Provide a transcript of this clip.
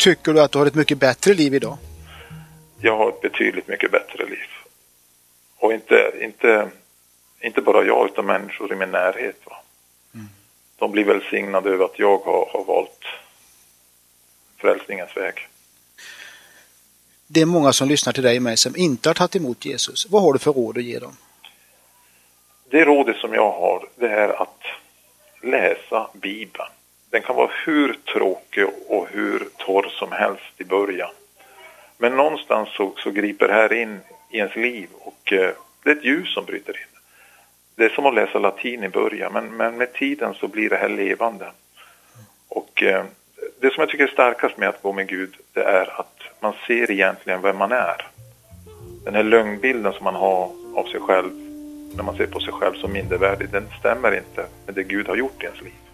tycker du att du har ett mycket bättre liv idag? Jag har ett betydligt mycket bättre liv. Och inte bara jag utan människor i min närhet. Va? De blir välsignade över att jag har valt frälsningens väg. Det är många som lyssnar till dig och mig som inte har tagit emot Jesus. Vad har du för råd att ge dem? Det rådet som jag har, det är att läsa Bibeln. Den kan vara hur tråkig och hur torr som helst i början. Men någonstans så griper det här in i ens liv och det är ett ljus som bryter in. Det är som att läsa latin i början, men med tiden så blir det här levande. Och det som jag tycker är starkast med att gå med Gud, det är att man ser egentligen vem man är. Den här lögnbilden som man har av sig själv, när man ser på sig själv som mindervärdig, den stämmer inte med det Gud har gjort i ens liv.